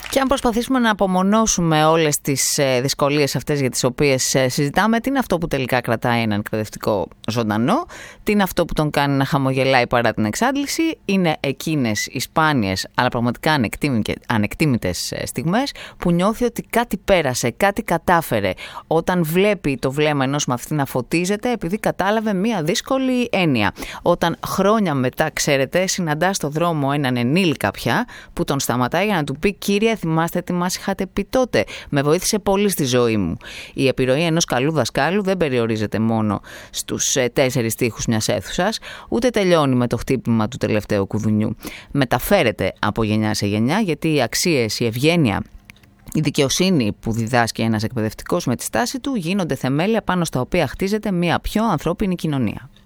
Και αν προσπαθήσουμε να απομονώσουμε όλες τις δυσκολίες αυτές για τις οποίες συζητάμε, τι είναι αυτό που τελικά κρατάει έναν εκπαιδευτικό ζωντανό, τι είναι αυτό που τον κάνει να χαμογελάει παρά την εξάντληση, είναι εκείνες οι σπάνιες αλλά πραγματικά ανεκτήμητες στιγμές που νιώθει ότι κάτι πέρασε, κάτι κατάφερε, όταν βλέπει το βλέμμα ενός μαθητή να φωτίζεται επειδή κατάλαβε μία δύσκολη έννοια. Όταν χρόνια μετά, ξέρετε, συναντά στο δρόμο έναν ενήλικα πια που τον σταματάει για να του πει «Κύριε, θυμάστε τι μας είχατε πει τότε? Με βοήθησε πολύ στη ζωή μου». Η επιρροή ενός καλού δασκάλου δεν περιορίζεται μόνο στους 4 τοίχους μιας αίθουσας, ούτε τελειώνει με το χτύπημα του τελευταίου κουδουνιού. Μεταφέρεται από γενιά σε γενιά, γιατί οι αξίες, η ευγένεια, η δικαιοσύνη που διδάσκει ένας εκπαιδευτικός με τη στάση του γίνονται θεμέλια πάνω στα οποία χτίζεται μια πιο ανθρώπινη κοινωνία.